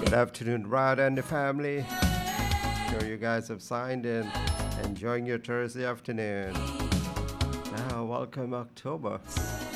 Good afternoon, Rod and the family. Sure you guys have signed in, enjoying your Thursday afternoon. Now, welcome October.